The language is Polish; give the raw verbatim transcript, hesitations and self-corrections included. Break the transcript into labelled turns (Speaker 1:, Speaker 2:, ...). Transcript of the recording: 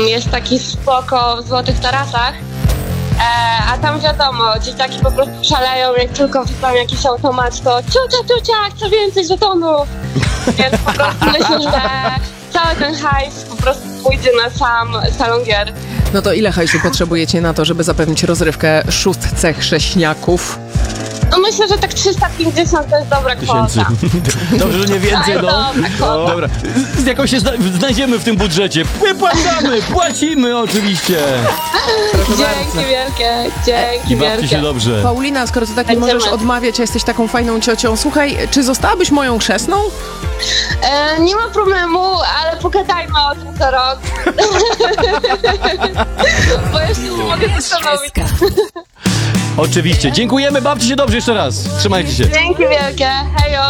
Speaker 1: jest taki spoko w Złotych Tarasach. E, a tam wiadomo, dzieciaki po prostu szaleją, jak tylko wrzucam jakiś automat, to ciucia, ciucia, chcę więcej żetonów. Więc po prostu myślę, że cały ten hajs po prostu pójdzie na sam salon gier.
Speaker 2: No to ile hajsu potrzebujecie na to, żeby zapewnić rozrywkę szóstce chrześniaków?
Speaker 1: No myślę, że tak trzysta pięćdziesiąt to jest dobra
Speaker 3: Tysięcy.
Speaker 1: kwota.
Speaker 3: Dobrze, że nie więcej,
Speaker 1: Tak,
Speaker 3: no.
Speaker 1: dobra kwota.
Speaker 3: Dobra, z jakoś się zna- znajdziemy w tym budżecie. Wypłacamy, płacimy oczywiście.
Speaker 1: Dzięki wielkie, dzięki
Speaker 3: I bawcie się
Speaker 1: wielkie.
Speaker 3: dobrze.
Speaker 2: Paulina, skoro ty tak nie
Speaker 1: Będziemy.
Speaker 2: możesz odmawiać, a jesteś taką fajną ciocią, słuchaj, czy zostałabyś moją chrzestną?
Speaker 1: E, nie ma problemu, ale pogadajmy o tym co rok. Bo jeszcze nie mogę zastanowić.
Speaker 3: Oczywiście. Dziękujemy, bawcie się dobrze jeszcze raz. Trzymajcie się.
Speaker 1: Dzięki wielkie, hejo.